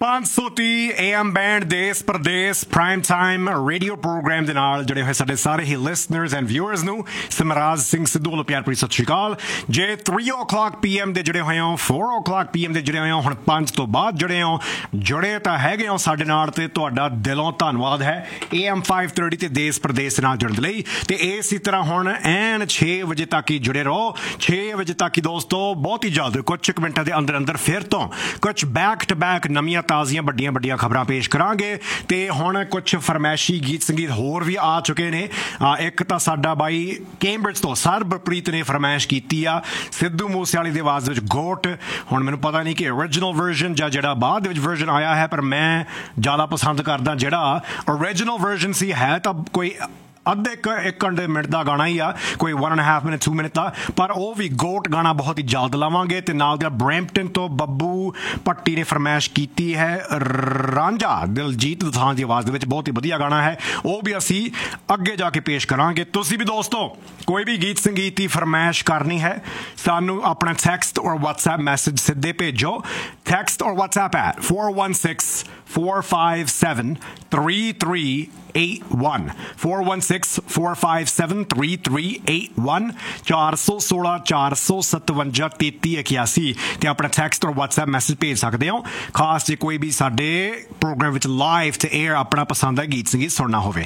530 AM band ਦੇਸ ਪ੍ਰਦੇਸ prime time radio programme ਦੇ ਨਾਲ ਜੁੜੇ ਹੋਏ ਸਾਡੇ ਸਾਰੇ ਹੀ ਲਿਸਨਰਸ ਐਂਡ ਵਿਊਅਰਸ ਨੂੰ ਸਿਮਰਾਜ ਸਿੰਘ ਸਿੱਧੂ ਵੱਲੋਂ ਪਿਆਰ ਭਰੀ ਸਤਿ ਸ਼੍ਰੀ ਅਕਾਲ। ਜੇ 3 o'clock PM ਦੇ ਜੁੜੇ ਹੋਏ ਹੋ, 4 o'clock PM ਦੇ ਜੁੜੇ ਹੋਏ ਹੋ, ਹੁਣ 5 ਤੋਂ ਬਾਅਦ ਜੁੜੇ ਹੋ, ਜੁੜੇ ਤਾਂ ਹੈਗੇ ਹੋ ਸਾਡੇ ਨਾਲ ਤੇ ਤੁਹਾਡਾ ਦਿਲੋਂ ਧੰਨਵਾਦ ਹੈ AM 530 ਤੇ ਦੇਸ ਪ੍ਰਦੇਸ ਨਾਲ ਜੁੜਨ ਦੇ ਲਈ। ਤੇ ਇਸੇ ਤਰ੍ਹਾਂ ਹੁਣ ਐਨ 6 ਵਜੇ ਤੱਕ ਹੀ ਜੁੜੇ ਰਹੋ। 6 ਵਜੇ ਤੱਕ ਹੀ ਦੋਸਤੋ ਬਹੁਤ ਹੀ ਜਲਦ ਕੁਝ ਮਿੰਟਾਂ ਦੇ ਅੰਦਰ ਅੰਦਰ ਫਿਰ ਤੋਂ ਕੁਝ ਬੈਕ ਟੂ ਬੈਕ ਨਵੀਆਂ ਤਾਜ਼ੀਆਂ ਵੱਡੀਆਂ ਵੱਡੀਆਂ ਖਬਰਾਂ ਪੇਸ਼ ਕਰਾਂਗੇ। ਤੇ ਹੁਣ ਕੁਝ ਫਰਮੈਸ਼ੀ ਗੀਤ ਸੰਗੀਤ ਹੋਰ ਵੀ ਆ ਚੁੱਕੇ ਨੇ। ਇੱਕ ਤਾਂ ਸਾਡਾ ਬਾਈ ਕੈਂਬਰਿਜ ਤੋਂ ਸਰਬਪ੍ਰੀਤ ਨੇ ਫਰਮਾਇਸ਼ ਕੀਤੀ ਆ ਸਿੱਧੂ ਮੂਸੇਵਾਲੇ ਦੀ ਆਵਾਜ਼ ਵਿੱਚ ਗੋਟ। ਹੁਣ ਮੈਨੂੰ ਪਤਾ ਨਹੀਂ ਕਿ ਓਰੀਜਨਲ ਵਰਜ਼ਨ ਜਾਂ ਜਿਹੜਾ ਬਾਅਦ ਦੇ ਵਿੱਚ ਵਰਜ਼ਨ ਆਇਆ ਹੈ, ਪਰ ਮੈਂ ਜ਼ਿਆਦਾ ਪਸੰਦ ਕਰਦਾ ਜਿਹੜਾ ਓਰੀਜਨਲ ਵਰਜ਼ਨ ਸੀ। ਹੈ ਤਾਂ ਕੋਈ ਅੱਧੇ ਇੱਕ ਘੰਟੇ ਮਿੰਟ ਦਾ ਗਾਣਾ ਹੀ ਆ, ਕੋਈ 1.5 ਮਿੰਟ 2 ਮਿੰਟ ਦਾ, ਪਰ ਉਹ ਵੀ ਗੋਟ ਗਾਣਾ ਬਹੁਤ ਹੀ ਜਲਦ ਲਾਵਾਂਗੇ। ਤੇ ਨਾਲ ਦਾ ਬਰੈਂਪਟਨ ਤੋਂ ਬੱਬੂ ਭੱਟੀ ਨੇ ਫਰਮਾਇਸ਼ ਕੀਤੀ ਹੈ ਰਾਂਝਾ ਦਿਲਜੀਤ ਦੋਸਾਂਝ ਦੀ ਆਵਾਜ਼ ਦੇ ਵਿੱਚ, ਬਹੁਤ ਹੀ ਵਧੀਆ ਗਾਣਾ ਹੈ, ਉਹ ਵੀ ਅਸੀਂ ਅੱਗੇ ਜਾ ਕੇ ਪੇਸ਼ ਕਰਾਂਗੇ। ਤੁਸੀਂ ਵੀ ਦੋਸਤੋ ਕੋਈ ਵੀ ਗੀਤ ਸੰਗੀਤ ਦੀ ਫਰਮਾਇਸ਼ ਕਰਨੀ ਹੈ ਸਾਨੂੰ ਆਪਣਾ ਟੈਕਸਟ ਔਰ WhatsApp ਮੈਸੇਜ ਸਿੱਧੇ ਭੇਜੋ। ਟੈਕਸਟ ਔਰ WhatsApp at 416-457-3381 416-457-3381 416-457-3381 ਤੇ ਆਪਣਾ ਟੈਕਸਟ ਔਰ WhatsApp ਮੈਸੇਜ ਭੇਜ ਸਕਦੇ ਹੋ। ਖਾਸ ਜੇ ਕੋਈ ਵੀ ਸਾਡੇ ਪ੍ਰੋਗਰਾਮ ਵਿੱਚ ਲਾਈਵ ਤੇ 에ਅਰ ਆਪਣਾ ਪਸੰਦ ਦਾ ਗੀਤ ਸੰਗੀਤ ਸੁਣਨਾ ਹੋਵੇ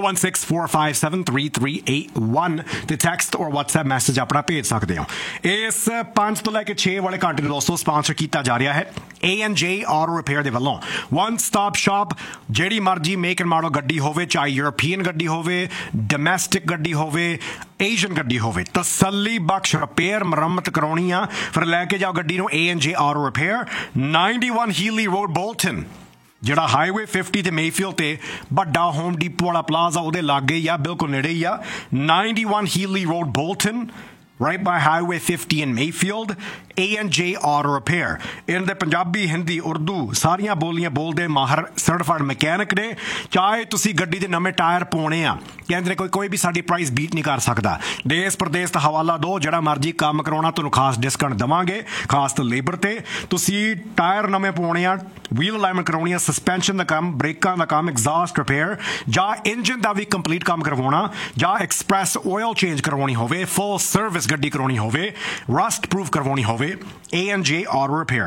416-457-3381 ਤੇ ਟੈਕਸਟ ਔਰ WhatsApp ਮੈਸੇਜ ਆਪਣਾ ਭੇਜ ਸਕਦੇ ਹੋ। ਇਸ 5 ਤੋਂ ਲੈ ਕੇ 6 ਵਾਲੇ ਘੰਟੇ ਨੂੰ ਦੋਸਤੋ ਸਪਾਂਸਰ ਕੀਤਾ ਜਾ ਰਿਹਾ ਹੈ A&J Auto Repair ਦੇ ਵੱਲੋਂ। ਵਨ ਸਟਾਪ ਸ਼ਾਪ, ਜਿਹੜੀ ਮਰਜ਼ੀ ਮੇਕ ਐਂਡ ਮਾਡਲ ਗੱਡੀ ਹੋਵੇ, ਚਾਹੇ ਯੂਰਪੀਅਨ ਗੱਡੀ ਹੋਵੇ, ਡੋਮੈਸਟਿਕ ਗੱਡੀ ਹੋਵੇ, ਏਸ਼ੀਅਨ ਗੱਡੀ ਹੋਵੇ, ਤਸੱਲੀ ਬਖਸ਼ ਰਿਪੇਅਰ ਮੁਰੰਮਤ ਕਰਾਉਣੀ ਆ ਫਿਰ ਲੈ ਕੇ ਜਾਓ ਗੱਡੀ ਨੂੰ A&J Auto Repair, 91 ਹੀਲੀ road Bolton, ਜਿਹੜਾ ਹਾਈਵੇ 50 ਤੇ ਮੇਫੀਲਡ ਤੇ ਵੱਡਾ ਹੋਮ ਡੀਪੋ ਵਾਲਾ ਪਲਾਜ਼ਾ ਉਹਦੇ ਲਾਗੇ ਹੀ ਆ, ਬਿਲਕੁਲ ਨੇੜੇ ਹੀ ਆ। 91 ਹੀਲੀ road Bolton, right by Highway 50 in Mayfield, A&J Auto Repair। ਇਹਨਾਂ ਦੇ ਪੰਜਾਬੀ, ਹਿੰਦੀ, ਉਰਦੂ ਸਾਰੀਆਂ ਬੋਲੀਆਂ ਬੋਲਦੇ ਮਾਹਰ ਸਰਟੀਫਾਈਡ ਮਕੈਨਿਕ ਨੇ। ਚਾਹੇ ਤੁਸੀਂ ਗੱਡੀ ਦੇ ਨਵੇਂ ਟਾਇਰ ਪਾਉਣੇ ਆ, ਕਹਿੰਦੇ ਨੇ ਕੋਈ ਵੀ ਸਾਡੀ ਪ੍ਰਾਈਸ ਬੀਟ ਨਹੀਂ ਕਰ ਸਕਦਾ, ਦੇਸ ਪ੍ਰਦੇਸ ਦਾ ਹਵਾਲਾ ਦਿਓ, ਜਿਹੜਾ ਮਰਜ਼ੀ ਕੰਮ ਕਰਾਉਣਾ ਤੁਹਾਨੂੰ ਖਾਸ ਡਿਸਕਾਊਂਟ ਦੇਵਾਂਗੇ, ਖਾਸ ਤੋਂ ਲੇਬਰ ਤੇ। ਤੁਸੀਂ ਟਾਇਰ ਨਵੇਂ ਪਾਉਣੇ ਆ, ਵੀਲ ਅਲਾਈਨਮੈਂਟ ਕਰਾਉਣੀ ਆ, ਸਸਪੈਂਸ਼ਨ ਦਾ ਕੰਮ, ਬ੍ਰੇਕਾਂ ਦਾ ਕੰਮ, ਐਗਜ਼ਾਸਟ ਰਿਪੇਅਰ ਜਾਂ ਇੰਜਨ ਦਾ ਵੀ ਕੰਪਲੀਟ ਕੰਮ ਕਰਵਾਉਣਾ, ਜਾਂ ਐਕਸਪ੍ਰੈਸ ਆਇਲ ਚੇਂਜ ਕਰਵਾਉਣੀ ਹੋਵੇ, ਫੁੱਲ ਸਰਵਿਸ ਗੱਡੀ ਕਰਾਉਣੀ ਹੋਵੇ, ਰਸਟ ਪ੍ਰੂਫ ਕਰਵਾਉਣੀ ਹੋਵੇ, A&J Auto Repair,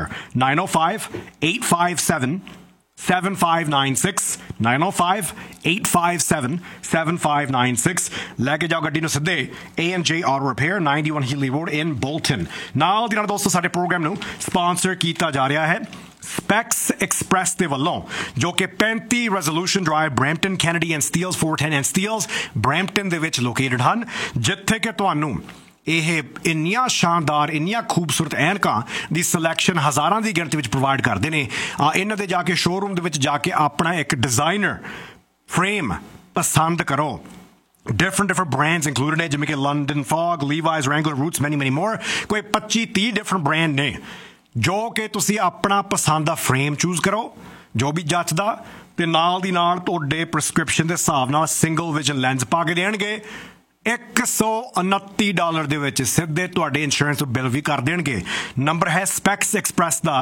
905-857-7596 905-857-7596। ਲੈ ਕੇ ਜਾਓ ਗੱਡੀ ਨੂੰ ਸਿੱਧੇ A&J Auto Repair, 91 Healy Road in Bolton। ਨਾਲ ਦੀ ਨਾਲ ਦੋਸਤੋ ਸਾਡੇ ਪ੍ਰੋਗਰਾਮ ਨੂੰ ਸਪਾਂਸਰ ਕੀਤਾ ਜਾ ਰਿਹਾ ਹੈ ਸਪੈਕਸ ਐਕਸਪ੍ਰੈਸ ਦੇ ਵੱਲੋਂ, ਜੋ ਕਿ 35 resolution drive Brampton Kennedy and Steeles 410 and Steeles Brampton ਦੇ ਵਿੱਚ ਲੋਕੇਟਡ ਹਨ, ਜਿੱਥੇ ਕਿ ਤੁਹਾਨੂੰ ਇਹ ਇੰਨੀਆਂ ਸ਼ਾਨਦਾਰ, ਇੰਨੀਆਂ ਖੂਬਸੂਰਤ ਐਨਕਾਂ ਦੀ ਸਿਲੈਕਸ਼ਨ ਹਜ਼ਾਰਾਂ ਦੀ ਗਿਣਤੀ ਵਿੱਚ ਪ੍ਰੋਵਾਈਡ ਕਰਦੇ ਨੇ। ਇਹਨਾਂ ਦੇ ਜਾ ਕੇ ਸ਼ੋਰੂਮ ਦੇ ਵਿੱਚ ਜਾ ਕੇ ਆਪਣਾ ਇੱਕ ਡਿਜ਼ਾਈਨਰ ਫਰੇਮ ਪਸੰਦ ਕਰੋ। different brands included ਨੇ, ਜਿਵੇਂ ਕਿ London fog, ਲੀਵਾਈਜ਼, Wrangler, roots, many more। ਕੋਈ 25-30 ਡਿਫਰੈਂਟ ਬ੍ਰਾਂਡ ਨੇ, ਜੋ ਕਿ ਤੁਸੀਂ ਆਪਣਾ ਪਸੰਦ ਦਾ ਫਰੇਮ ਚੂਜ਼ ਕਰੋ ਜੋ ਵੀ ਜੱਚਦਾ, ਤੇ ਨਾਲ ਦੀ ਨਾਲ ਤੁਹਾਡੇ ਪ੍ਰਸਕ੍ਰਿਪਸ਼ਨ ਦੇ ਹਿਸਾਬ ਨਾਲ ਸਿੰਗਲ ਵਿਜ਼ਨ ਲੈਂਸ ਪਾ ਕੇ ਦੇਣਗੇ। $129 ਦੇ ਵਿੱਚ ਸਿੱਧੇ ਤੁਹਾਡੇ ਇੰਸ਼ੋਰੈਂਸ ਬਿੱਲ ਵੀ ਕਰ ਦੇਣਗੇ। ਨੰਬਰ ਹੈ ਸਪੈਕਸ ਐਕਸਪ੍ਰੈਸ ਦਾ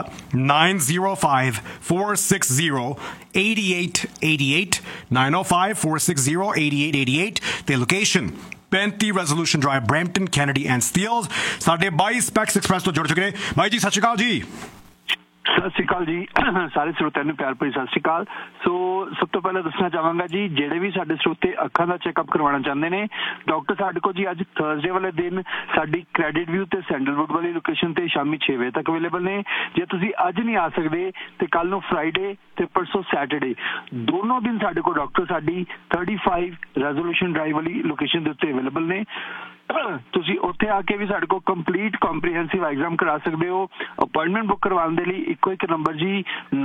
905-460-8888 905-460-8888 ਤੇ location 35 resolution drive Brampton Kennedy and Steeles. ਸਾਡੇ ਬਾਈ ਸਪੈਕਸ ਐਕਸਪ੍ਰੈਸ ਤੋਂ ਜੁੜ ਚੁੱਕੇ ਨੇ ਬਾਈ ਜੀ, ਸਤਿ ਸ਼੍ਰੀ ਅਕਾਲ ਜੀ। ਸਤਿ ਸ਼੍ਰੀ ਅਕਾਲ ਜੀ, ਸਾਰੇ ਸਰੋਤਿਆਂ ਨੂੰ ਪਿਆਰ ਭਰੀ ਸਤਿ ਸ਼੍ਰੀ ਅਕਾਲ। ਸੋ ਸਭ ਤੋਂ ਪਹਿਲਾਂ ਦੱਸਣਾ ਚਾਹਾਂਗਾ ਜੀ, ਜਿਹੜੇ ਵੀ ਸਾਡੇ ਸਰੋਤੇ ਅੱਖਾਂ ਦਾ ਚੈੱਕਅਪ ਕਰਵਾਉਣਾ ਚਾਹੁੰਦੇ ਨੇ, ਡਾਕਟਰ ਸਾਡੇ ਕੋਲ ਜੀ ਅੱਜ ਥਰਸਡੇ ਵਾਲੇ ਦਿਨ ਸਾਡੀ ਕ੍ਰੈਡਿਟ ਵਿਊ ਤੇ ਸੈਂਡਲਵੁੱਡ ਵਾਲੀ ਲੋਕੇਸ਼ਨ ਤੇ ਸ਼ਾਮੀ 6 ਵਜੇ ਤੱਕ ਅਵੇਲੇਬਲ ਨੇ। ਜੇ ਤੁਸੀਂ ਅੱਜ ਨਹੀਂ ਆ ਸਕਦੇ ਤੇ ਕੱਲ ਨੂੰ ਫਰਾਈਡੇ ਤੇ ਪਰਸੋਂ ਸੈਟਰਡੇ ਦੋਨੋਂ ਦਿਨ ਸਾਡੇ ਕੋਲ ਡਾਕਟਰ ਸਾਡੀ 35 ਰੈਜ਼ੋਲੂਸ਼ਨ ਡਰਾਈਵ ਵਾਲੀ ਲੋਕੇਸ਼ਨ ਦੇ ਉੱਤੇ ਅਵੇਲੇਬਲ ਨੇ। ਤੁਸੀਂ ਉੱਥੇ ਆ ਕੇ ਵੀ ਸਾਡੇ ਕੋਲ ਕੰਪਲੀਟ ਕੰਪਰੀਹੈਂਸਿਵ ਐਗਜ਼ਾਮ ਕਰਾ ਸਕਦੇ ਹੋ। ਅਪਾਇੰਟਮੈਂਟ ਬੁੱਕ ਕਰਵਾਉਣ ਦੇ ਲਈ ਇੱਕੋ ਇੱਕ ਨੰਬਰ ਜੀ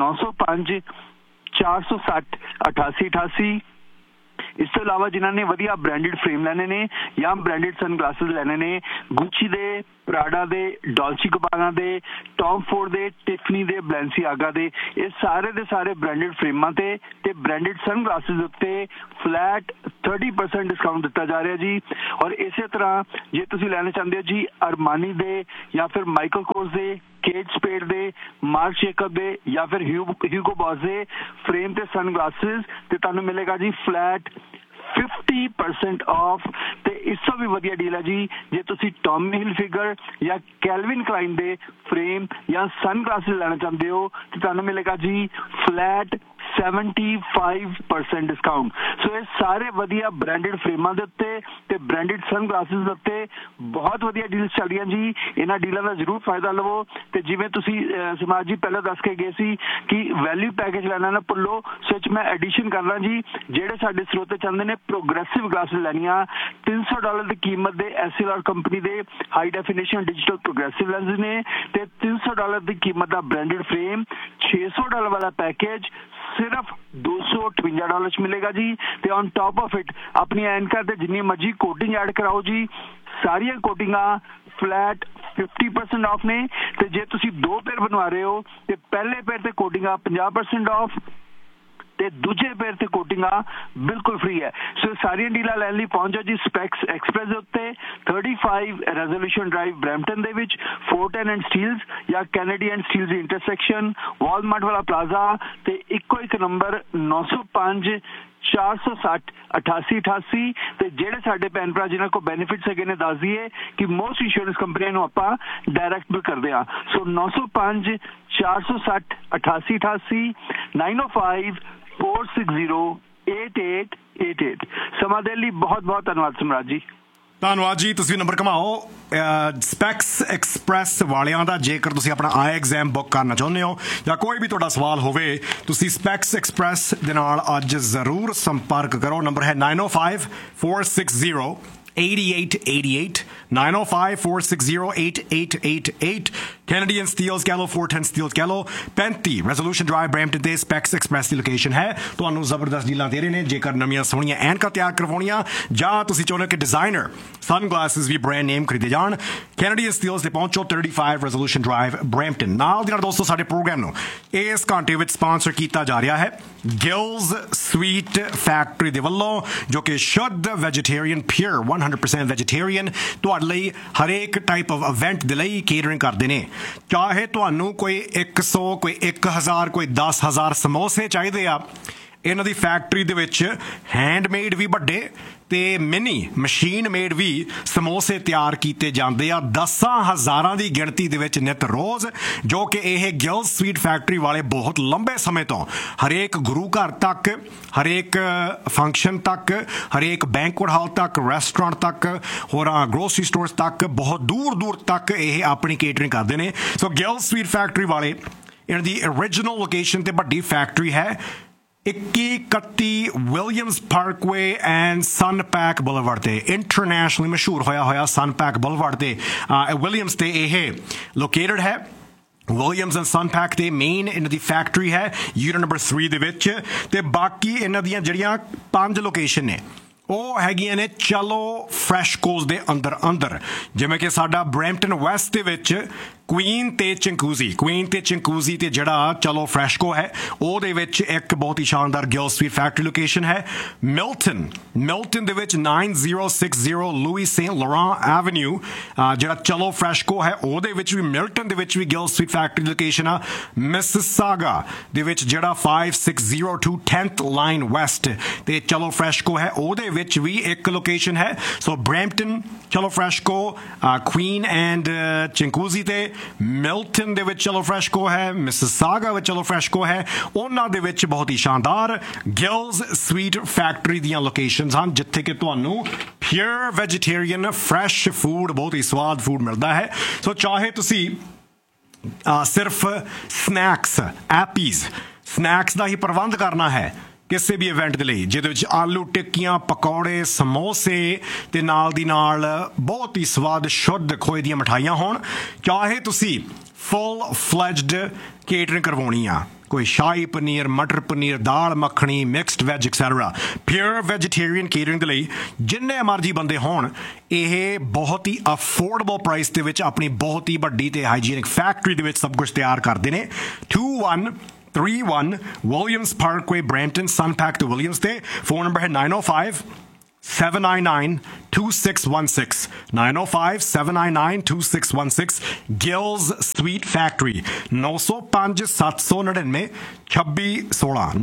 905-460-8888। ਇਸ ਤੋਂ ਇਲਾਵਾ ਜਿਨ੍ਹਾਂ ਨੇ ਵਧੀਆ ਬ੍ਰਾਂਡਡ ਫਰੇਮ ਲੈਣੇ ਨੇ ਜਾਂ ਬ੍ਰਾਂਡਡ ਸਨਗਲਾਸਿਸ ਲੈਣੇ ਨੇ, ਗੁੱਚੀ ਦੇ, ਪ੍ਰਾਡਾ ਦੇ, ਡੋਲਚੀ ਗਬਾਨਾ ਦੇ, ਟੌਮ ਫੋਰਡ ਦੇ, ਟਿਫਨੀ ਦੇ, ਬਲੈਂਸੀਆਗਾ ਦੇ, ਇਹ ਸਾਰੇ ਦੇ ਸਾਰੇ ਬ੍ਰਾਂਡਡ ਫਰੇਮਾਂ ਤੇ ਬ੍ਰਾਂਡਡ ਸਨਗਲਾਸਿਸ ਉੱਤੇ ਫਲੈਟ 30% ਡਿਸਕਾਊਂਟ ਦਿੱਤਾ ਜਾ ਰਿਹਾ ਜੀ। ਔਰ ਇਸੇ ਤਰ੍ਹਾਂ ਜੇ ਤੁਸੀਂ ਲੈਣੇ ਚਾਹੁੰਦੇ ਹੋ ਜੀ ਅਰਮਾਨੀ ਦੇ ਜਾਂ ਫਿਰ ਮਾਈਕਲ ਕੋਰਸ ਦੇ, केट स्पेड दे, मार्क जेकब दे या फिर ह्यूगो बॉस दे फ्रेम ते सनग्लासेस ते तुहानूं मिलेगा जी फ्लैट 50% ऑफ। ते इस तो भी वधिया डील है जी जे तुसी टॉमी हिलफिगर या कैल्विन क्लाइन दे फ्रेम या सनग्लासेस लेना चाहते हो तो तुहानूं मिलेगा जी फ्लैट 75% डिस्काउंट। सो ये सारे वधिया ब्रांडेड फ्रेमां दे उत्ते ते ब्रांडेड सनग्लासेस दे उत्ते बहुत वधिया डील्स चल रही जी। इन्हां डीलां दा जरूर फायदा लवो। ते जिवें तुसी समाज जी पहले दस के गए सी कि वैल्यू पैकेज लेना ना भुल्लो, सो च मैं एडिशन करना जी जेडे साडे स्रोते चाहते ने प्रोग्रेसिव ग्लासेस लैनियां $300 की कीमत दे SLR कंपनी दे high definition digital progressive lens ने ते $300 की कीमत दा ब्रांडेड फ्रेम, $600 वाला पैकेज सिर्फ $258 मिलेगा जी। ते ऑन टॉप ऑफ इट अपनी एनकर ते जिन्नी मर्जी कोटिंग ऐड कराओ जी, सारियां कोटिंगां फ्लैट 50% ऑफ ने। ते जे तुसी 2 पेयर बनवा रहे हो ते पहले पेयर ते कोटिंगां 50% ऑफ ते दूजे पेयर ते कोटिंगां बिल्कुल फ्री है। सो सारियां डीलां लैण लई पहुंच जाओ जी स्पेक्स एक्सप्रेस दे उत्ते 35 resolution drive Brampton they which 410 and steels या Kennedy and steels intersection Walmart वाला प्लाजा ते इक्को एक नंबर 905 460 8888 ते जेडे साडे भैन भरा जिन्हां को बेनिफिट्स हैगे ने दस दिए कि मोस्ट इंश्योरेंस कंपनियां नूं आपां डायरैक्ट बिल करदे आ। सो 905 460 8888 905 4608888 ਸਮਾਂ ਦੇ ਲਈ ਬਹੁਤ ਬਹੁਤ ਧੰਨਵਾਦ ਸਮਰਾਜ ਜੀ। ਧੰਨਵਾਦ ਜੀ, ਤੁਸੀਂ ਨੰਬਰ ਘਮਾਓ ਸਪੈਕਸ ਐਕਸਪ੍ਰੈਸ ਵਾਲਿਆਂ ਦਾ। ਜੇਕਰ ਤੁਸੀਂ ਆਪਣਾ ਆਈ ਐਗਜ਼ਾਮ ਬੁੱਕ ਕਰਨਾ ਚਾਹੁੰਦੇ ਹੋ ਜਾਂ ਕੋਈ ਵੀ ਤੁਹਾਡਾ ਸਵਾਲ ਹੋਵੇ ਤੁਸੀਂ ਸਪੈਕਸ ਐਕਸਪ੍ਰੈਸ ਦੇ ਨਾਲ ਅੱਜ ਜ਼ਰੂਰ ਸੰਪਰਕ ਕਰੋ। ਨੰਬਰ ਹੈ 905 460 8888 905 460 8888 Canadian Steels Gallo 410 Steels Gallo 35 Resolution Drive Brampton ਤੇ Specs Express ਦੀ ਲੋਕੇਸ਼ਨ ਹੈ। ਤੁਹਾਨੂੰ ਜ਼ਬਰਦਸਤ ਡੀਲਾਂ ਦੇ ਰਹੇ ਨੇ। ਜੇਕਰ ਨਵੀਆਂ ਸੋਹਣੀਆਂ ਐਨਕਾਂ ਤਿਆਰ ਕਰਵਾਉਣੀਆਂ ਜਾਂ ਤੁਸੀਂ ਚਾਹੁੰਦੇ ਹੋ ਕਿ ਡਿਜ਼ਾਈਨਰ ਸਨਗਲਾਸਿਸ ਵੀ ਬ੍ਰਾਂਡ ਨੇਮ ਖਰੀਦੇ ਜਾਣ, Canadian Steels ਤੇ ਪਹੁੰਚੋ 35 Resolution Drive Brampton। ਨਾਲ ਦੀ ਨਾਲ ਦੋਸਤੋ ਸਾਡੇ ਪ੍ਰੋਗਰਾਮ ਨੂੰ ਇਸ ਘੰਟੇ ਵਿੱਚ ਸਪਾਂਸਰ ਕੀਤਾ ਜਾ ਰਿਹਾ ਹੈ ਗਿਲਜ਼ ਸਵੀਟ ਫੈਕਟਰੀ ਦੇ ਵੱਲੋਂ, ਜੋ ਕਿ ਸ਼ੁੱਧ ਵੈਜੀਟੇਰੀਅਨ ਪਿਓਰ 100% ਵੈਜੀਟੇਰੀਅਨ ਤੁਹਾਡੇ ਲਈ ਹਰੇਕ ਟਾਈਪ ਆਫ ਇਵੈਂਟ ਦੇ ਲਈ ਕੇਟਰਿੰਗ ਕਰਦੇ ਨੇ। ਚਾਹੇ ਤੁਹਾਨੂੰ ਕੋਈ 100 ਕੋਈ 1000 ਕੋਈ 10,000 ਸਮੋਸੇ ਚਾਹੀਦੇ ਆ, ਇਹਨਾਂ ਦੀ ਫੈਕਟਰੀ ਦੇ ਵਿੱਚ ਹੈਂਡਮੇਡ ਵੀ ਵੱਡੇ ਤੇ ਮਿਨੀ ਮਸ਼ੀਨ ਮੇਡ ਵੀ ਸਮੋਸੇ ਤਿਆਰ ਕੀਤੇ ਜਾਂਦੇ ਆ 10,000 ਦੀ ਗਿਣਤੀ ਦੇ ਵਿੱਚ ਨਿਤ ਰੋਜ਼, ਜੋ ਕਿ ਇਹ ਗਿਲਜ਼ ਸਵੀਟ ਫੈਕਟਰੀ ਵਾਲੇ ਬਹੁਤ ਲੰਬੇ ਸਮੇਂ ਤੋਂ ਹਰੇਕ ਗੁਰੂ ਘਰ ਤੱਕ, ਹਰੇਕ ਫੰਕਸ਼ਨ ਤੱਕ, ਹਰੇਕ ਬੈਂਕੁਏਟ ਹਾਲ ਤੱਕ, ਰੈਸਟੋਰੈਂਟ ਤੱਕ, ਹੋਰਾਂ ਗਰੋਸਰੀ ਸਟੋਰਸ ਤੱਕ, ਬਹੁਤ ਦੂਰ ਦੂਰ ਤੱਕ ਇਹ ਆਪਣੀ ਕੇਟਰਿੰਗ ਕਰਦੇ ਨੇ। ਸੋ ਗਿਲਜ਼ ਸਵੀਟ ਫੈਕਟਰੀ ਵਾਲੇ ਇਹਨਾਂ ਦੀ ਓਰੀਜਨਲ ਲੋਕੇਸ਼ਨ ਤੇ ਵੱਡੀ ਫੈਕਟਰੀ ਹੈ 2131 ਵਿਲੀਅਮਸ ਪਾਰਕਵੇ ਐਂਡ ਸਨਪੈਕ ਬੁਲੇਵਾਰਡ ਤੇ, ਇੰਟਰਨੈਸ਼ਨਲੀ ਮਸ਼ਹੂਰ ਹੋਇਆ ਸਨਪੈਕ ਬੁਲੇਵਾਰਡ ਤੇ ਵਿਲੀਅਮਸ ਤੇ ਇਹ ਲੋਕੇਟਡ ਹੈ। ਵਿਲੀਅਮਸ ਐਂਡ ਸਨਪੈਕ ਤੇ ਮੇਨ ਇਹਨਾਂ ਦੀ ਫੈਕਟਰੀ ਹੈ ਯੂਨਿਟ ਨੰਬਰ 3 ਦੇ ਵਿੱਚ। ਤੇ ਬਾਕੀ ਇਹਨਾਂ ਦੀਆਂ ਜਿਹੜੀਆਂ 5 ਲੋਕੇਸ਼ਨ ਨੇ ਉਹ ਹੈਗੀਆਂ ਨੇ ਚਲੋ ਫਰੈਸ਼ਕੋਜ਼ ਦੇ ਅੰਦਰ ਜਿਵੇਂ ਕਿ ਸਾਡਾ ਬਰੈਂਪਟਨ ਵੈਸਟ ਦੇ ਵਿੱਚ ਕੁਈਨ ਤੇ ਚਿੰਕੂਜ਼ੀ ਤੇ ਜਿਹੜਾ ਚਲੋ ਫਰੈਸ਼ਕੋ ਹੈ ਉਹਦੇ ਵਿੱਚ ਇੱਕ ਬਹੁਤ ਹੀ ਸ਼ਾਨਦਾਰ ਗਿਲਜ਼ ਸਵੀਟ ਫੈਕਟਰੀ ਲੋਕੇਸ਼ਨ ਹੈ। ਮਿਲਟਨ ਦੇ ਵਿੱਚ 9060 ਲੂਈ ਸੇਂਟ ਲੋਰਾਂ ਐਵਨਿਊ ਜਿਹੜਾ ਚਲੋ ਫਰੈਸ਼ਕੋ ਹੈ ਉਹਦੇ ਵਿੱਚ ਵੀ, ਮਿਲਟਨ ਦੇ ਵਿੱਚ ਵੀ ਗਿਲਜ਼ ਸਵੀਟ ਫੈਕਟਰੀ ਲੋਕੇਸ਼ਨ ਆ। ਮਿਸਿਸਾਗਾ ਦੇ ਵਿੱਚ ਜਿਹੜਾ 5602 10th ਲਾਈਨ ਵੈਸਟ ਤੇ ਚਲੋ ਫਰੈਸ਼ਕੋ ਹੈ ਉਹਦੇ ਵਿੱਚ ਵੀ ਇੱਕ ਲੋਕੇਸ਼ਨ ਹੈ। ਸੋ ਬਰੈਂਪਟਨ ਚਲੋ ਫਰੈਸ਼ਕੋ, ਕੁਈਨ ਐਂਡ ਚਿੰਕੂਜ਼ੀ ਤੇ ਮਿਲਟਨ ਦੇ ਵਿੱਚ ਚਲੋ ਫਰੈਸ਼ਕੋ ਹੈ, ਮਿਸਿਸਾਗਾ ਵਿੱਚ ਚਲੋ ਫਰੈਸ਼ਕੋ ਹੈ, ਉਹਨਾਂ ਦੇ ਵਿੱਚ ਬਹੁਤ ਹੀ ਸ਼ਾਨਦਾਰ ਗਿਲਜ਼ ਸਵੀਟ ਫੈਕਟਰੀ ਦੀਆਂ ਲੋਕੇਸ਼ਨਸ ਹਨ ਜਿੱਥੇ ਕਿ ਤੁਹਾਨੂੰ ਪਿਓਰ ਵੈਜੀਟੇਰੀਅਨ ਫਰੈਸ਼ ਫੂਡ, ਬਹੁਤ ਹੀ ਸਵਾਦ ਫੂਡ ਮਿਲਦਾ ਹੈ। ਸੋ ਚਾਹੇ ਤੁਸੀਂ ਸਿਰਫ ਸਨੈਕਸ ਦਾ ਹੀ ਪ੍ਰਬੰਧ ਕਰਨਾ ਹੈ ਕਿਸੇ ਵੀ ਇਵੈਂਟ ਦੇ ਲਈ ਜਿਹਦੇ ਵਿੱਚ ਆਲੂ ਟਿੱਕੀਆਂ, ਪਕੌੜੇ, ਸਮੋਸੇ ਤੇ ਨਾਲ ਦੀ ਨਾਲ ਬਹੁਤ ਹੀ ਸਵਾਦ ਸ਼ੁੱਧ ਖੋਏ ਦੀਆਂ ਮਿਠਾਈਆਂ ਹੋਣ, ਚਾਹੇ ਤੁਸੀਂ ਫੁੱਲ ਫਲੈਜਡ ਕੇਟਰਿੰਗ ਕਰਵਾਉਣੀ ਆ, ਕੋਈ ਸ਼ਾਹੀ ਪਨੀਰ, ਮਟਰ paneer, dal makhani, mixed veg etcetera, pure vegetarian catering ਦੇ ਲਈ ਜਿੰਨੇ ਮਰਜ਼ੀ ਬੰਦੇ ਹੋਣ, ਇਹ ਬਹੁਤ ਹੀ ਅਫੋਰਡੇਬਲ ਪ੍ਰਾਈਸ ਦੇ ਵਿੱਚ ਆਪਣੀ ਬਹੁਤ ਹੀ ਵੱਡੀ ਤੇ ਹਾਈਜੀਨਿਕ ਫੈਕਟਰੀ ਦੇ ਵਿੱਚ ਸਭ ਕੁਝ ਤਿਆਰ ਕਰਦੇ ਨੇ। 2131 Williams Parkway, Brampton, Sunpack to Williams ਤੇ। ਫੋਨ ਨੰਬਰ ਹੈ 905 905-799-2616 905-799-2616 Gills Sweet Factory 905-799-2616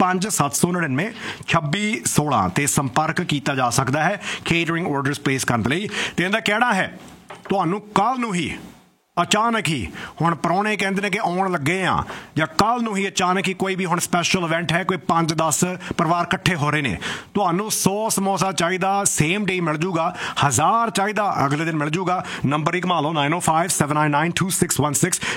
905-799-2616 ਤੇ ਸੰਪਰਕ ਕੀਤਾ ਜਾ ਸਕਦਾ ਹੈ ਕੇਟਰਿੰਗ ਆਰਡਰਸ ਪਲੇਸ ਕਰਨ ਲਈ ਤੇ ਇਹਦਾ ਕਹਿਣਾ ਹੈ ਤੁਹਾਨੂੰ ਕੱਲ ਨੂੰ ਹੀ ਅਚਾਨਕ ਹੀ ਹੁਣ ਪ੍ਰਾਹੁਣੇ ਕਹਿੰਦੇ ਨੇ ਕਿ ਆਉਣ ਲੱਗੇ ਆ ਜਾਂ ਕੱਲ ਨੂੰ ਹੀ ਅਚਾਨਕ ਹੀ ਕੋਈ ਵੀ ਹੁਣ ਸਪੈਸ਼ਲ ਇਵੈਂਟ ਹੈ ਕੋਈ 5-10 ਪਰਿਵਾਰ ਇਕੱਠੇ ਹੋ ਰਹੇ ਨੇ ਤੁਹਾਨੂੰ 100 ਸਮੋਸਾ ਚਾਹੀਦਾ ਸੇਮ ਡੇ ਮਿਲ ਜੂਗਾ 1000 ਚਾਹੀਦਾ ਅਗਲੇ ਦਿਨ ਮਿਲ ਜੂਗਾ ਨੰਬਰ ਹੀ ਘੁਮਾ ਲਓ 905-799-2616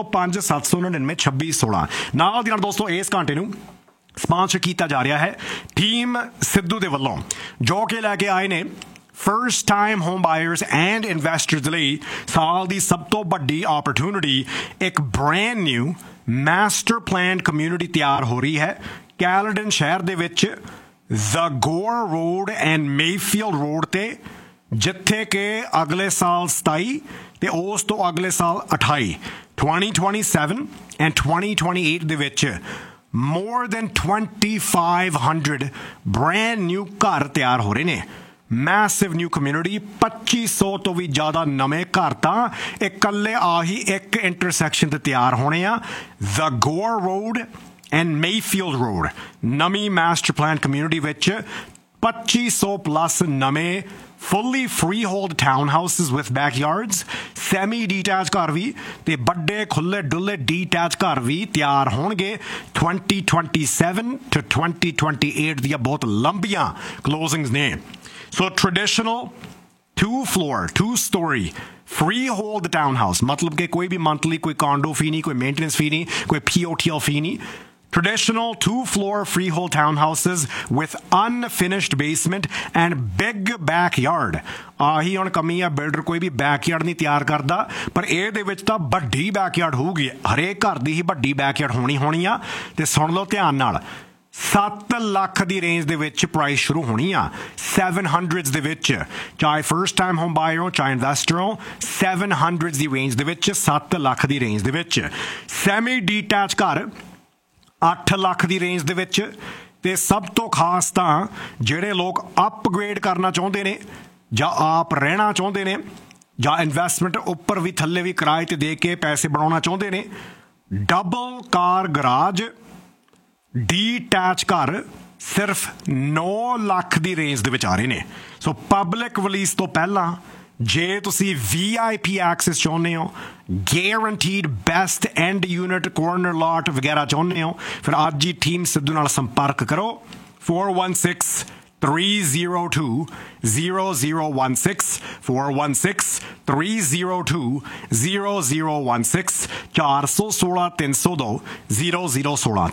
905-799-2616 ਨਾਲ ਦੀ ਨਾਲ ਦੋਸਤੋ ਇਸ ਘੰਟੇ ਨੂੰ ਸਪਾਂਸਰ ਕੀਤਾ ਜਾ ਰਿਹਾ ਹੈ ਟੀਮ ਸਿੱਧੂ ਦੇ ਵੱਲੋਂ ਜੋ ਕਿ ਲੈ ਕੇ ਆਏ ਨੇ first time home buyers and investors ਲਈ ਸਾਲ ਦੀ ਸਭ ਤੋਂ ਵੱਡੀ opportunity ਇੱਕ brand new master planned community ਤਿਆਰ ਹੋ ਰਹੀ ਹੈ ਕੈਲਡਨ ਸ਼ਹਿਰ ਦੇ ਵਿੱਚ the Gore Road and Mayfield Road ਤੇ ਜਿੱਥੇ ਕਿ ਅਗਲੇ ਸਾਲ 27 ਤੇ ਉਸ ਤੋਂ ਅਗਲੇ ਸਾਲ 28 2027 and 2028 ਦੇ ਵਿੱਚ more than 2500 brand new ਘਰ ਤਿਆਰ ਹੋ ਰਹੇ ਨੇ ਮੈਸਿਵ ਨਿਊ ਕਮਿਊਨਿਟੀ 2500 ਤੋਂ ਵੀ ਜ਼ਿਆਦਾ ਨਵੇਂ ਘਰ ਤਾਂ ਇਕੱਲੇ ਆਹੀ ਇੱਕ ਇੰਟਰਸੈਕਸ਼ਨ ਤੇ ਤਿਆਰ ਹੋਣੇ ਆ The Gore Road and Mayfield Road ਨਵੀਂ ਮਾਸਟਰ ਪਲਾਨ ਕਮਿਊਨਿਟੀ ਵਿੱਚ 2500 ਪਲੱਸ ਨਵੇਂ fully freehold townhouses with backyards semi detached ਘਰ ਵੀ ਤੇ ਵੱਡੇ ਖੁੱਲੇ ਡੁੱਲੇ detached ਘਰ ਵੀ ਤਿਆਰ ਹੋਣਗੇ 2027 to 2028 ਦੀਆਂ ਬਹੁਤ ਲੰਬੀਆਂ closings ਨੇ So traditional 2-floor, 2-story freehold townhouse मतलब कि कोई भी monthly कोई condo fee नहीं कोई maintenance fee नहीं कोई POTL fee नहीं traditional 2-floor freehold townhouses with unfinished basement and big backyard ਆਹੀ ਹੁਣ ਕਮੀ ਆ ਬਿਲਡਰ ਕੋਈ ਵੀ ਬੈਕਯਾਰਡ ਨਹੀਂ ਤਿਆਰ ਕਰਦਾ ਪਰ ਇਹਦੇ ਵਿੱਚ ਤਾਂ ਵੱਡੀ ਬੈਕਯਾਰਡ ਹੋਊਗੀ ਹਰੇਕ ਘਰ ਦੀ ਹੀ ਵੱਡੀ ਬੈਕਯਾਰਡ ਹੋਣੀ ਆ ਤੇ ਸੁਣ ਲਓ ਧਿਆਨ ਨਾਲ 7 ਲੱਖ ਦੀ ਰੇਂਜ ਦੇ ਵਿੱਚ ਪ੍ਰਾਈਸ ਸ਼ੁਰੂ ਹੋਣੀ ਆ 700s ਦੇ ਵਿੱਚ ਚਾਹੇ ਫਰਸਟ ਟਾਈਮ ਹੋਮ ਬਾਇਰ ਹੋ ਚਾਹੇ ਇਨਵੈਸਟਰ ਹੋ 700s ਦੀ ਰੇਂਜ ਦੇ ਵਿੱਚ 7 ਲੱਖ ਦੀ ਰੇਂਜ ਦੇ ਵਿੱਚ ਸੈਮੀ ਡੀਟੈਚ ਘਰ 8 ਲੱਖ ਦੀ ਰੇਂਜ ਦੇ ਵਿੱਚ ਤੇ ਸਭ ਤੋਂ ਖਾਸ ਤਾਂ ਜਿਹੜੇ ਲੋਕ ਅਪਗ੍ਰੇਡ ਕਰਨਾ ਚਾਹੁੰਦੇ ਨੇ ਜਾਂ ਆਪ ਰਹਿਣਾ ਚਾਹੁੰਦੇ ਨੇ ਜਾਂ ਇਨਵੈਸਟਮੈਂਟ ਉੱਪਰ ਵੀ ਥੱਲੇ ਵੀ ਕਿਰਾਏ ਤੇ ਦੇ ਕੇ ਪੈਸੇ ਬਣਾਉਣਾ ਚਾਹੁੰਦੇ ਨੇ ਡਬਲ ਕਾਰ ਗਰਾਜ ਡੀਟੈਚ ਘਰ ਸਿਰਫ 9 ਲੱਖ ਦੀ ਰੇਂਜ ਦੇ ਵਿੱਚ ਆ ਰਹੇ ਨੇ ਸੋ ਪਬਲਿਕ ਰਿਲੀਜ਼ ਤੋਂ ਪਹਿਲਾਂ ਜੇ ਤੁਸੀਂ VIP ਐਕਸੈਸ ਚਾਹੁੰਦੇ ਹੋ ਗੈਰੰਟੀਡ ਬੈਸਟ ਐਂਡ ਯੂਨਿਟ ਕੋਰਨਰ ਲਾਟ ਵਗੈਰਾ ਚਾਹੁੰਦੇ ਹੋ ਫਿਰ ਅੱਜ ਹੀ ਟੀਮ ਸਿੱਧੂ ਨਾਲ ਸੰਪਰਕ ਕਰੋ 416-302-0016 416-302-0016 416-302-0016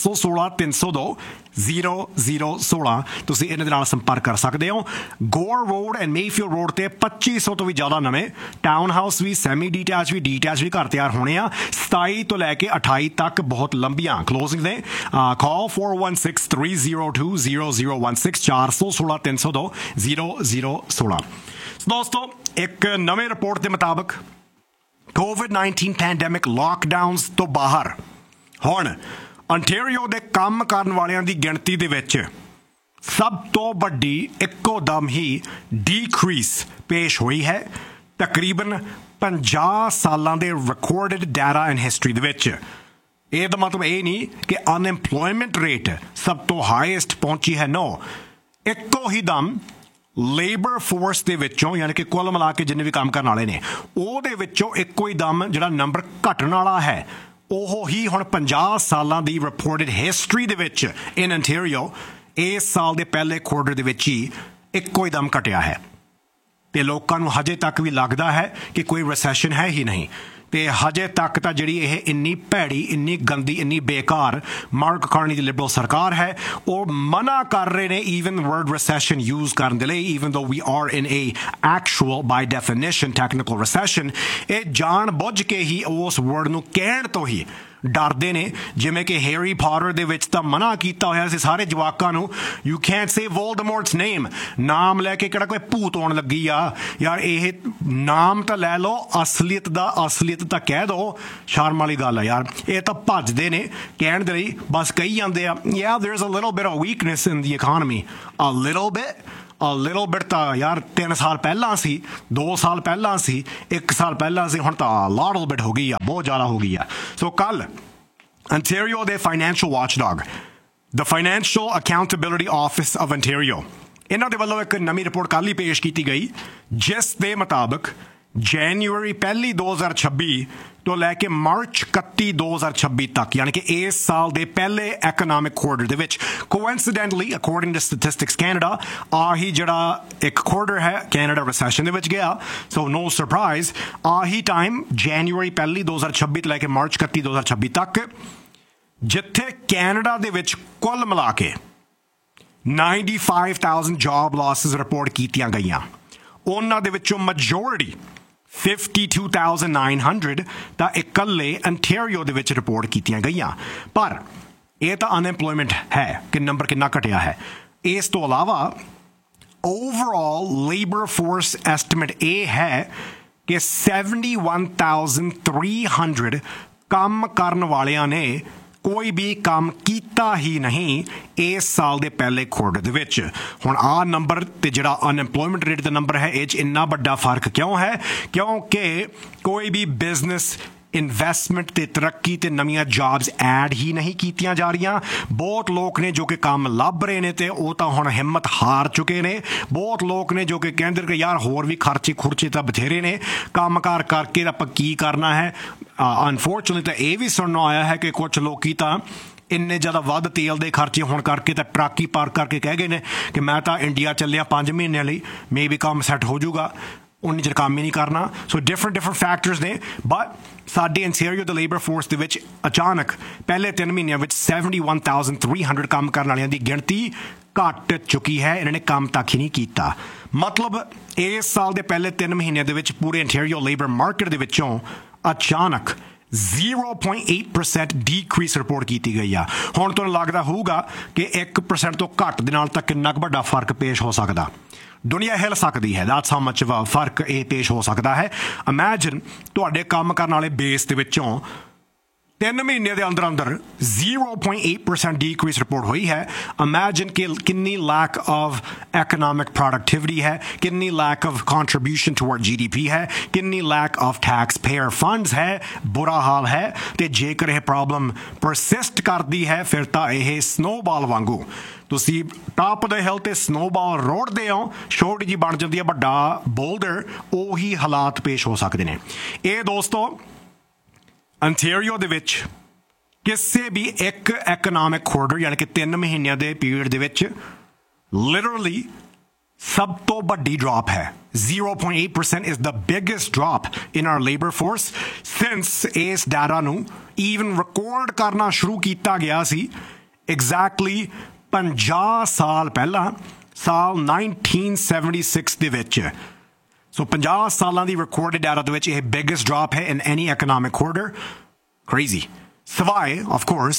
416-302-0016 ਤੁਸੀਂ ਇਹਨਾਂ ਦੇ ਨਾਲ ਸੰਪਰਕ ਕਰ ਸਕਦੇ ਹੋ ਗੋਰ ਰੋਡ ਐਂਡ ਮੇਫੀਲਡ ਰੋਡ ਤੇ 2500 ਤੋਂ ਵੀ ਜ਼ਿਆਦਾ ਨਵੇਂ ਟਾਊਨ ਹਾਊਸ ਵੀ ਸੈਮੀ ਡੀਟੈਚ ਵੀ ਘਰ ਤਿਆਰ ਹੋਣੇ ਆ 27 ਤੋਂ ਲੈ ਕੇ 28 ਤੱਕ ਬਹੁਤ ਲੰਬੀਆਂ ਕਲੋਜ਼ਿੰਗ ਨੇ ਕਾਲ 416-302-0016 416-302-0016 ਦੋਸਤੋ ਇੱਕ ਨਵੇਂ ਰਿਪੋਰਟ ਦੇ ਮੁਤਾਬਕ COVID-19 ਪੈਂਡੈਮਿਕ ਲਾਕਡਾਊਨਸ ਤੋਂ ਬਾਹਰ ਹੁਣ ontario ਦੇ ਕੰਮ ਕਰਨ ਵਾਲਿਆਂ ਦੀ ਗਿਣਤੀ ਦੇ ਵਿੱਚ ਸਭ ਤੋਂ ਵੱਡੀ ਇੱਕੋ ਦਮ ਹੀ ਡੀਕਰੀਸ ਪੇਸ਼ ਹੋਈ ਹੈ ਤਕਰੀਬਨ 50 ਸਾਲਾਂ ਦੇ ਰਿਕਾਰਡਡ ਡਾਟਾ ਇਨ ਹਿਸਟਰੀ ਦੇ ਵਿੱਚ ਇਹਦਾ ਮਤਲਬ ਇਹ ਨਹੀਂ ਕਿ ਅਨਐਮਪਲੋਇਮੈਂਟ ਰੇਟ ਸਭ ਤੋਂ ਹਾਈਐਸਟ ਪਹੁੰਚੀ ਹੈ ਨੋ ਇੱਕੋ ਹੀ ਦਮ ਲੇਬਰ ਫੋਰਸ ਦੇ ਵਿੱਚੋਂ ਯਾਨੀ ਕਿ ਕੁੱਲ ਮਿਲਾ ਕੇ ਜਿੰਨੇ ਵੀ ਕੰਮ ਕਰਨ ਵਾਲੇ ਨੇ ਉਹਦੇ ਵਿੱਚੋਂ ਇੱਕੋ ਹੀ ਦਮ ਜਿਹੜਾ ਨੰਬਰ ਘਟਣ ਵਾਲਾ ਹੈ ਉਹ ਹੀ ਹੁਣ 50 ਸਾਲਾਂ ਦੀ ਰਿਪੋਰਟਡ ਹਿਸਟਰੀ ਦੇ ਵਿੱਚ ਇਨ ontario ਇਸ ਸਾਲ ਦੇ ਪਹਿਲੇ ਕੁਆਰਟਰ ਦੇ ਵਿੱਚ ਹੀ ਇੱਕੋ ਹੀ ਦਮ ਘਟਿਆ ਹੈ ਤੇ ਲੋਕਾਂ ਨੂੰ ਹਜੇ ਤੱਕ ਵੀ ਲੱਗਦਾ ਹੈ ਕਿ ਕੋਈ ਰਿਸੈਸ਼ਨ ਹੈ ਹੀ ਨਹੀਂ ਤੇ ਹਜੇ ਤੱਕ ਤਾਂ ਜਿਹੜੀ ਇਹ ਇੰਨੀ ਭੈੜੀ ਇੰਨੀ ਗੰਦੀ ਇੰਨੀ ਬੇਕਾਰ ਮਾਰਕ ਕਾਰਨੀ ਦੀ ਲਿਬਰਲ ਸਰਕਾਰ ਹੈ ਉਹ ਮਨਾ ਕਰ ਰਹੇ ਨੇ ਈਵਨ ਵਰਡ ਰਿਸੈਸ਼ਨ ਯੂਜ਼ ਕਰਨ ਦੇ ਲਈ ਈਵਨ ਦੋ ਵੀ are in A actual by definition technical recession ਇਹ ਜਾਣ ਬੁੱਝ ਕੇ ਹੀ ਉਸ ਵਰਡ ਨੂੰ ਕਹਿਣ ਤੋਂ ਹੀ ਡਰਦੇ ਨੇ ਜਿਵੇਂ ਕਿ ਹੈਰੀ ਪੋਟਰ ਦੇ ਵਿੱਚ ਤਾਂ ਮਨਾ ਕੀਤਾ ਹੋਇਆ ਸੀ ਸਾਰੇ ਜਵਾਕਾਂ ਨੂੰ ਯੂ ਕੈਨਟ ਸੇ ਵੋਲਡਮੋਰਟਸ ਨੇਮ ਨਾਮ ਲੈ ਕੇ ਕਿਹੜਾ ਕੋਈ ਭੂਤ ਆਉਣ ਲੱਗੀ ਆ ਯਾਰ ਇਹ ਨਾਮ ਤਾਂ ਲੈ ਲਓ ਅਸਲੀਅਤ ਤਾਂ ਕਹਿ ਦਿਓ ਸ਼ਰਮ ਵਾਲੀ ਗੱਲ ਆ ਯਾਰ ਇਹ ਤਾਂ ਭੱਜਦੇ ਨੇ ਕਹਿਣ ਦੇ ਲਈ ਬਸ ਕਹੀ ਜਾਂਦੇ ਆ yeah there's a little bit of weakness in the economy a little bit a little bit ਤਾਂ ਯਾਰ 3 ਸਾਲ ਪਹਿਲਾਂ ਸੀ, 2 ਸਾਲ ਪਹਿਲਾਂ ਸੀ, 1 ਸਾਲ ਪਹਿਲਾਂ ਸੀ, ਹੁਣ ਤਾਂ little bit ਹੋ ਗਈ ਆ, ਬਹੁਤ ਜ਼ਿਆਦਾ ਹੋ ਗਈ ਆ। ਸੋ ਕੱਲ Ontario ਦੇ financial watchdog, the Financial Accountability Office of Ontario, ਇਹਨਾਂ ਦੇ ਵੱਲੋਂ ਇੱਕ ਨਵੀਂ ਰਿਪੋਰਟ ਕੱਲ੍ਹ ਹੀ ਪੇਸ਼ ਕੀਤੀ ਗਈ, ਜਿਸ ਦੇ ਮੁਤਾਬਕ ਜਨਵਰੀ 1 2026 ਤੋਂ ਲੈ ਕੇ ਮਾਰਚ 31 2026 ਤੱਕ, ਯਾਨੀ ਕਿ ਇਸ ਸਾਲ ਦੇ ਪਹਿਲੇ economic quarter ਦੇ ਵਿੱਚ, coincidentally according to Statistics Canada, ਆਹੀ ਜਿਹੜਾ ਇੱਕ quarter ਹੈ ਕੈਨੇਡਾ recession ਦੇ ਵਿੱਚ ਗਿਆ, so no surprise, ਆਹੀ ਟਾਈਮ ਜਨਵਰੀ 1 2026 ਤੋਂ ਲੈ ਕੇ ਮਾਰਚ 31 2026 ਤੱਕ, ਜਿੱਥੇ ਕੈਨੇਡਾ ਦੇ ਵਿੱਚ ਕੁੱਲ ਮਿਲਾ ਕੇ 95,000 job losses ਰਿਪੋਰਟ ਕੀਤੀਆਂ ਗਈਆਂ। ਉਹਨਾਂ ਦੇ ਵਿੱਚੋਂ majority 52,900 ਤਾਂ ਇਕੱਲੇ ਅੰਟੈਰੀਓ ਦੇ ਵਿੱਚ ਰਿਪੋਰਟ ਕੀਤੀਆਂ ਗਈਆਂ। ਪਰ ਇਹ ਤਾਂ ਅਨਐਮਪਲੋਇਮੈਂਟ ਹੈ ਕਿ ਨੰਬਰ ਕਿੰਨਾ ਘਟਿਆ ਹੈ। ਇਸ ਤੋਂ ਇਲਾਵਾ ਓਵਰਆਲ ਲੇਬਰ ਫੋਰਸ ਐਸਟੀਮੇਟ ਇਹ ਹੈ ਕਿ 71,300 ਕੰਮ ਕਰਨ ਵਾਲਿਆਂ ਨੇ ਕੋਈ ਵੀ ਕੰਮ ਕੀਤਾ ਹੀ ਨਹੀਂ ਇਸ ਸਾਲ ਦੇ ਪਹਿਲੇ ਕੁਆਰਟਰ ਦੇ ਵਿੱਚ। ਹੁਣ ਆਹ ਨੰਬਰ ਤੇ ਜਿਹੜਾ ਅਨਐਮਪਲੋਇਮੈਂਟ ਰੇਟ ਦਾ ਨੰਬਰ ਹੈ, ਇਹ 'ਚ ਇੰਨਾ ਵੱਡਾ ਫਰਕ ਕਿਉਂ ਹੈ? ਕਿਉਂਕਿ ਕੋਈ ਵੀ ਬਿਜ਼ਨਸ ਇਨਵੈਸਟਮੈਂਟ ਤੇ ਤਰੱਕੀ ਤੇ ਨਵੀਆਂ ਜੌਬਸ ਐਡ ਹੀ ਨਹੀਂ ਕੀਤੀਆਂ ਜਾ ਰਹੀਆਂ। ਬਹੁਤ ਲੋਕ ਨੇ ਜੋ ਕਿ ਕੰਮ ਲੱਭ ਰਹੇ ਨੇ ਤੇ ਉਹ ਤਾਂ ਹੁਣ ਹਿੰਮਤ ਹਾਰ ਚੁੱਕੇ ਨੇ। ਬਹੁਤ ਲੋਕ ਨੇ ਜੋ ਕਿ ਕਹਿੰਦੇ ਕਿ ਯਾਰ ਹੋਰ ਵੀ ਖਰਚੇ ਤਾਂ ਬਥੇਰੇ ਨੇ, ਕੰਮਕਾਰ ਕਰਕੇ ਆਪਾਂ ਕੀ ਕਰਨਾ ਹੈ। ਅਨਫੋਰਚੂਨੇਟਲੀ ਤਾਂ ਇਹ ਵੀ ਸੁਣਨ ਆਇਆ ਹੈ ਕਿ ਕੁਝ ਲੋਕੀ ਤਾਂ ਇੰਨੇ ਜ਼ਿਆਦਾ ਵੱਧ ਤੇਲ ਦੇ ਖਰਚੇ ਹੋਣ ਕਰਕੇ ਤਾਂ ਟਰੱਕ ਹੀ ਪਾਰਕ ਕਰਕੇ ਕਹਿ ਗਏ ਨੇ ਕਿ ਮੈਂ ਤਾਂ ਇੰਡੀਆ ਚੱਲਿਆ 5 ਮਹੀਨਿਆਂ ਲਈ, ਮੇ ਵੀ ਕੰਮ ਸੈੱਟ ਹੋ ਜਾਊਗਾ, ਉਨੀ ਚਿਰ ਕੰਮ ਹੀ ਨਹੀਂ ਕਰਨਾ। ਸੋ ਡਿਫਰੈਂਟ ਫੈਕਟਰਸ ਨੇ। ਬਟ ਸਾਡੇ ਅੰਟੈਰੀਓ ਦੇ ਲੇਬਰ ਫੋਰਸ ਦੇ ਵਿੱਚ ਅਚਾਨਕ ਪਹਿਲੇ 3 ਮਹੀਨਿਆਂ ਵਿੱਚ 71,300 ਕੰਮ ਕਰਨ ਵਾਲਿਆਂ ਦੀ ਗਿਣਤੀ ਘਟ ਚੁੱਕੀ ਹੈ। ਇਹਨਾਂ ਨੇ ਕੰਮ ਤੱਕ ਹੀ ਨਹੀਂ ਕੀਤਾ। ਮਤਲਬ ਇਸ ਸਾਲ ਦੇ ਪਹਿਲੇ 3 ਮਹੀਨਿਆਂ ਦੇ ਵਿੱਚ ਪੂਰੇ ਅੰਟੈਰੀਓ ਲੇਬਰ ਮਾਰਕੀਟ ਦੇ ਵਿੱਚੋਂ ਅਚਾਨਕ 0.8% ਡੀਕਰੀਸ ਰਿਪੋਰਟ ਕੀਤੀ ਗਈ ਆ। ਹੁਣ ਤੁਹਾਨੂੰ ਲੱਗਦਾ ਹੋਊਗਾ ਕਿ 1% ਤੋਂ ਘੱਟ ਦੇ ਨਾਲ ਤਾਂ ਕਿੰਨਾ ਕੁ ਵੱਡਾ ਫਰਕ ਪੇਸ਼ ਹੋ ਸਕਦਾ। ਦੁਨੀਆ ਹਿੱਲ ਸਕਦੀ ਹੈ। that's how much of a ਫਰਕ ਇਹ ਪੇਸ਼ ਹੋ ਸਕਦਾ ਹੈ। ਇਮੈਜਿਨ ਤੁਹਾਡੇ ਕੰਮ ਕਰਨ ਵਾਲੇ ਬੇਸ ਦੇ ਵਿੱਚੋਂ 3 ਮਹੀਨੇ ਦੇ ਅੰਦਰ 0.8% ਡੀਕਰੀਸ ਰਿਪੋਰਟ ਹੋਈ ਹੈ। ਇਮੈਜਿਨ ਕਿ ਕਿੰਨੀ ਲੈਕ ਆਫ economic productivity ਹੈ, ਕਿੰਨੀ lack of contribution toward GDP ਹੈ, ਕਿੰਨੀ lack of tax payer funds ਹੈ। ਬੁਰਾ ਹਾਲ ਹੈ। ਤੇ ਜੇਕਰ ਇਹ ਪ੍ਰੋਬਲਮ ਪਰਸਿਸਟ ਕਰਦੀ ਹੈ ਫਿਰ ਤਾਂ ਇਹ ਸਨੋਬਾਲ ਵਾਂਗੂ ਤੁਸੀਂ ਟਾਪ ਦੇ ਹਿਲ ਤੇ ਸਨੋਬਾਲ ਰੋੜਦੇ ਹੋ, ਛੋਟੀ ਜੀ ਬਣ ਜਾਂਦੀ ਹੈ ਵੱਡਾ ਬੋਲਡਰ। ਉਹੀ ਹਾਲਾਤ ਪੇਸ਼ ਹੋ ਸਕਦੇ ਨੇ। ਇਹ ਦੋਸਤੋ ਅੰਟੈਰੀਓ ਦੇ ਵਿੱਚ ਕਿਸੇ ਵੀ ਇੱਕ economic quarter ਯਾਨੀ ਕਿ 3 ਮਹੀਨਿਆਂ ਦੇ ਪੀਰੀਅਡ ਦੇ ਵਿੱਚ ਲਿਟਰਲੀ ਸਭ ਤੋਂ ਵੱਡੀ ਡ੍ਰੌਪ ਹੈ। 0.8% is the biggest drop in our labor force since ਇਸ ਡਾਟਾ ਨੂੰ even ਰਿਕਾਰਡ ਕਰਨਾ ਸ਼ੁਰੂ ਕੀਤਾ ਗਿਆ ਸੀ exactly 50 ਸਾਲ ਪਹਿਲਾਂ, ਸਾਲ 1976 ਦੇ ਵਿੱਚ। ਸੋ 50 ਸਾਲਾਂ ਦੀ ਰਿਕਾਰਡਡ ਡਾਟਾ ਦੇ ਵਿੱਚ ਇਹ ਬਿਗੇਸਟ ਡ੍ਰੌਪ ਹੈ ਇਨ ਐਨੀ economic quarter। Crazy. ਸਿਵਾਏ of course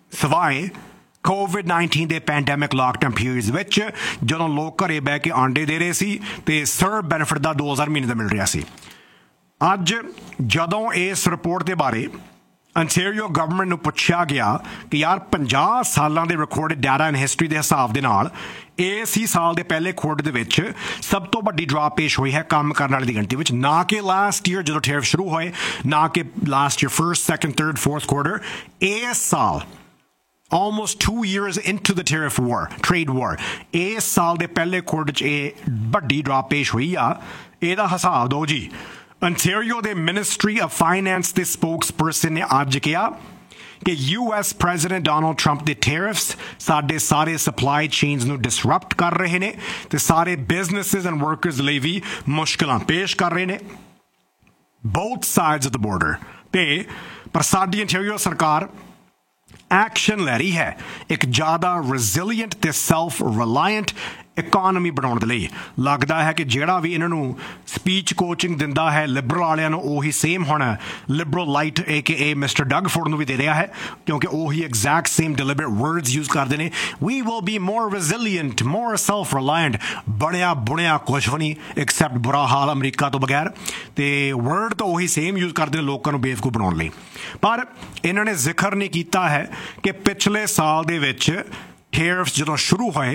COVID-19 ਦੇ ਪੈਂਡੈਮਿਕ ਲਾਕਡਾਊਨ ਪੀਰੀਅਡ ਵਿੱਚ ਜਦੋਂ ਲੋਕ ਘਰੇ ਬਹਿ ਕੇ ਆਂਡੇ ਦੇ ਰਹੇ ਸੀ ਤੇ ਸਰਵ ਬੈਨੀਫਿਟ ਦਾ 2000 ਮਹੀਨੇ ਦਾ ਮਿਲ ਰਿਹਾ ਸੀ। ਅੱਜ ਜਦੋਂ ਇਸ ਰਿਪੋਰਟ ਦੇ ਬਾਰੇ ਅੰਟੈਰੀਓ ਗਵਰਨਮੈਂਟ ਨੂੰ ਪੁੱਛਿਆ ਗਿਆ ਕਿ ਯਾਰ 50 ਸਾਲਾਂ ਦੇ ਰਿਕਾਰਡਡ ਡਾਟਾ ਇਨ ਹਿਸਟਰੀ ਦੇ ਹਿਸਾਬ ਦੇ ਨਾਲ ਇਸ ਹੀ ਸਾਲ ਦੇ ਪਹਿਲੇ ਕੁਆਰਟਰ ਦੇ ਵਿੱਚ ਸਭ ਤੋਂ ਵੱਡੀ ਡ੍ਰੌਪ ਪੇਸ਼ ਹੋਈ ਹੈ ਕੰਮ ਕਰਨ ਵਾਲੇ ਦੀ ਗਿਣਤੀ ਵਿੱਚ। ਨਾ ਕਿ ਲਾਸਟ ਈਅਰ ਜਦੋਂ ਟੈਰਿਫ ਸ਼ੁਰੂ ਹੋਏ, ਨਾ ਕਿ last year first, second, third, fourth quarter. ਇਸ ਸਾਲ almost 2 years into the tariff war, trade war, ਇਸ ਸਾਲ ਦੇ ਪਹਿਲੇ ਕੁਆਰਟਰ 'ਚ ਇਹ ਵੱਡੀ ਡ੍ਰੌਪ ਪੇਸ਼ ਹੋਈ ਆ। ਇਹਦਾ ਹਿਸਾਬ ਦਿਓ ਜੀ। ਅੰਟੈਰੀਓ ਦੇ ਮਿਨਿਸਟਰੀ ਆਫ ਫਾਈਨੈਂਸ ਦੇ ਸਪੋਕਸਪਰਸਨ ਨੇ ਅੱਜ ਕਿਹਾ ਕਿ US ਪ੍ਰੈਜ਼ੀਡੈਂਟ ਡੋਨਾਲਡ ਟਰੰਪ ਦੇ ਟੈਰਿਫਸ ਸਾਡੇ ਸਾਰੇ ਸਪਲਾਈ ਚੇਨਸ ਨੂੰ ਡਿਸਰਪਟ ਕਰ ਰਹੇ ਨੇ ਤੇ ਸਾਰੇ ਬਿਜ਼ਨੈਸਿਸ ਐਂਡ ਵਰਕਰਸ ਲਈ ਵੀ ਮੁਸ਼ਕਲਾਂ ਪੇਸ਼ ਕਰ ਰਹੇ ਨੇ both sides of the border। ਤੇ ਪਰ ਸਾਡੀ ਅੰਟੈਰੀਓ ਸਰਕਾਰ ਐਕਸ਼ਨ ਲੈ ਰਹੀ ਹੈ ਇੱਕ ਜ਼ਿਆਦਾ ਰੈਜ਼ੀਲੀਐਂਟ ਤੇ ਸੈਲਫ ਰਿਲਾਇੰਟ ਇਕੋਨਮੀ ਬਣਾਉਣ ਦੇ ਲਈ। ਲੱਗਦਾ ਹੈ ਕਿ ਜਿਹੜਾ ਵੀ ਇਹਨਾਂ ਨੂੰ ਸਪੀਚ ਕੋਚਿੰਗ ਦਿੰਦਾ ਹੈ ਲਿਬਰਲ ਵਾਲਿਆਂ ਨੂੰ, ਉਹੀ ਸੇਮ ਹੁਣ ਲਿਬਰਲ ਲਾਈਟ AKA ਮਿਸਟਰ ਡਗਫੋਰਡ ਨੂੰ ਵੀ ਦੇ ਰਿਹਾ ਹੈ, ਕਿਉਂਕਿ ਉਹੀ ਐਗਜ਼ੈਕਟ ਸੇਮ ਡਿਲੀਬਰੇਟ ਵਰਡਸ ਯੂਜ਼ ਕਰਦੇ ਨੇ। We will be more ਰੈਜ਼ੀਲੀਐਂਟ, more self ਰਿਲਾਇੰਟ। ਬਣਿਆ ਬੁਣਿਆ ਕੁਛ ਵੀ ਨਹੀਂ ਐਕਸੈਪਟ ਬੁਰਾ ਹਾਲ ਅਮਰੀਕਾ ਤੋਂ ਬਗੈਰ। ਤੇ ਵਰਡ ਤਾਂ ਉਹੀ ਸੇਮ ਯੂਜ਼ ਕਰਦੇ ਨੇ ਲੋਕਾਂ ਨੂੰ ਬੇਵਕੂਫ ਬਣਾਉਣ ਲਈ। ਪਰ ਇਹਨਾਂ ਨੇ ਜ਼ਿਕਰ ਨਹੀਂ ਕੀਤਾ ਹੈ ਕਿ ਪਿਛਲੇ ਸਾਲ ਦੇ ਵਿੱਚ ਟੈਰਿਫਸ ਜਦੋਂ ਸ਼ੁਰੂ ਹੋਏ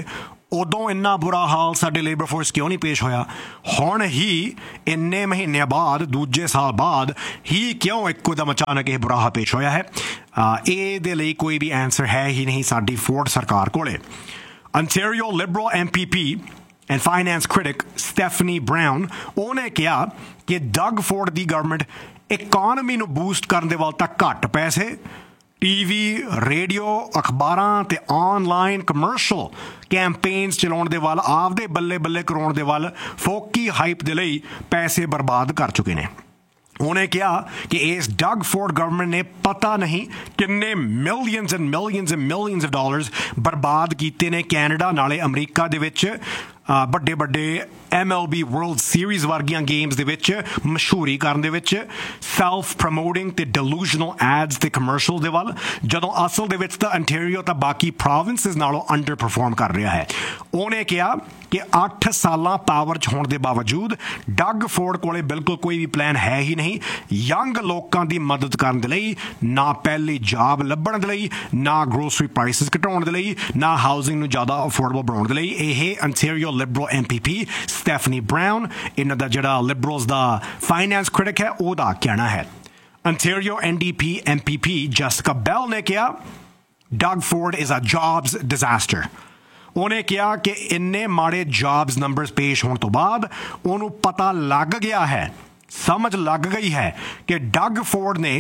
ਉਦੋਂ ਇੰਨਾ ਬੁਰਾ ਹਾਲ ਸਾਡੇ ਲੇਬਰ ਫੋਰਸ ਕਿਉਂ ਨਹੀਂ ਪੇਸ਼ ਹੋਇਆ? ਹੁਣ ਹੀ ਇੰਨੇ ਮਹੀਨਿਆਂ ਬਾਅਦ, ਦੂਜੇ ਸਾਲ ਬਾਅਦ ਹੀ ਕਿਉਂ ਇੱਕੋਦਮ ਅਚਾਨਕ ਇਹ ਬੁਰਾ ਹਾਲ ਪੇਸ਼ ਹੋਇਆ ਹੈ? ਇਹਦੇ ਲਈ ਕੋਈ ਵੀ ਆਨਸਰ ਹੈ ਹੀ ਨਹੀਂ ਸਾਡੀ ਫੋਰਡ ਸਰਕਾਰ ਕੋਲੇ। Ontario Liberal MPP and finance critic Stephanie Brown, ਉਹਨੇ ਕਿਹਾ ਕਿ ਡਗ ਫੋਰਡ ਦੀ ਗਵਰਨਮੈਂਟ ਇਕੋਨਮੀ ਨੂੰ ਬੂਸਟ ਕਰਨ ਦੇ ਵੱਲ ਤਾਂ ਘੱਟ ਪੈਸੇ, ਟੀਵੀ, ਰੇਡੀਓ, ਅਖਬਾਰਾਂ ਤੇ ਆਨਲਾਈਨ ਕਮਰਸ਼ਲ ਕੈਂਪੇਨਸ ਚਲਾਉਣ ਦੇ ਵੱਲ, ਆਪਦੇ ਬੱਲੇ ਬੱਲੇ ਕਰਾਉਣ ਦੇ ਵੱਲ, ਫੋਕੀ ਹਾਈਪ ਦੇ ਲਈ ਪੈਸੇ ਬਰਬਾਦ ਕਰ ਚੁੱਕੇ ਨੇ। ਉਹਨੇ ਕਿਹਾ ਕਿ ਇਸ ਡਗ ਫੋਰਡ ਗਵਰਨਮੈਂਟ ਨੇ ਪਤਾ ਨਹੀਂ ਕਿੰਨੇ millions and millions and millions of dollars ਬਰਬਾਦ ਕੀਤੇ ਨੇ ਕੈਨੇਡਾ ਨਾਲੇ ਅਮਰੀਕਾ ਦੇ ਵਿੱਚ ਵੱਡੇ ਵੱਡੇ MLB ਵਰਲਡ ਸੀਰੀਜ਼ ਵਰਗੀਆਂ ਗੇਮਸ ਦੇ ਵਿੱਚ ਮਸ਼ਹੂਰੀ ਕਰਨ ਦੇ ਵਿੱਚ, ਸੈਲਫ ਪ੍ਰਮੋਟਿੰਗ ਤੇ ਡਿਲੂਜ਼ਨਲ ਐਡਸ ਤੇ ਕਮਰਸ਼ਲ ਦੇ ਵੱਲ, ਜਦੋਂ ਅਸਲ ਦੇ ਵਿੱਚ ਤਾਂ ਅੰਟੈਰੀਓ ਤਾਂ ਬਾਕੀ ਪ੍ਰੋਵਿੰਸਿਸ ਨਾਲੋਂ ਅੰਡਰ ਪਰਫਾਰਮ ਕਰ ਰਿਹਾ ਹੈ। ਉਹਨੇ ਕਿਹਾ ਕਿ 8 ਸਾਲਾਂ ਪਾਵਰ 'ਚ ਹੋਣ ਦੇ ਬਾਵਜੂਦ ਡਗ ਫੋਰਡ ਕੋਲੇ ਬਿਲਕੁਲ ਕੋਈ ਵੀ ਪਲਾਨ ਹੈ ਹੀ ਨਹੀਂ ਯੰਗ ਲੋਕਾਂ ਦੀ ਮਦਦ ਕਰਨ ਦੇ ਲਈ, ਨਾ ਪਹਿਲੀ ਜੌਬ ਲੱਭਣ ਦੇ ਲਈ, ਨਾ ਗਰੋਸਰੀ ਪ੍ਰਾਈਸਿਸ ਘਟਾਉਣ ਦੇ ਲਈ, ਨਾ ਹਾਊਸਿੰਗ ਨੂੰ ਜ਼ਿਆਦਾ ਅਫੋਰਡੇਬਲ ਬਣਾਉਣ ਦੇ ਲਈ। ਇਹ Ontario Liberal MPP Stephanie brown, ਇਹਨਾਂ ਦਾ ਜਿਹੜਾ ਲਿਬਰਲਸ ਦਾ ਫਾਈਨੈਂਸ ਕ੍ਰਿਟਿਕ ਹੈ, ਉਹਦਾ ਕਹਿਣਾ ਹੈ। ਅੰਟੈਰੀਓ NDP MPP ਜੈਸਿਕਾ ਬੈਲ ਨੇ ਕਿਹਾ Doug Ford is a jobs disaster. ਉਹਨੇ ਕਿਹਾ ਕਿ ਇੰਨੇ ਮਾੜੇ ਜੌਬਸ ਨੰਬਰਸ ਪੇਸ਼ ਹੋਣ ਤੋਂ ਬਾਅਦ ਉਹਨੂੰ ਪਤਾ ਲੱਗ ਗਿਆ ਹੈ, ਸਮਝ ਲੱਗ ਗਈ ਹੈ ਕਿ ਡਗ ਫੋਰਡ ਨੇ